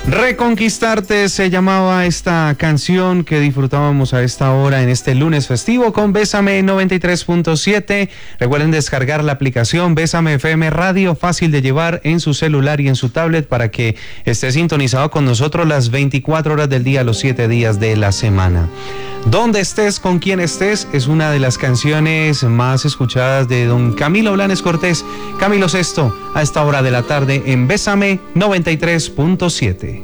Reconquistarte se llamaba esta canción que disfrutábamos a esta hora en este lunes festivo con Bésame 93.7. Recuerden descargar la aplicación Bésame FM Radio, fácil de llevar en su celular y en su tablet para que esté sintonizado con nosotros las 24 horas del día, los 7 días de la semana. Donde estés, con quien estés, es una de las canciones más escuchadas de don Camilo Blanes Cortés. Camilo Sesto, a esta hora de la tarde en Bésame 93.7.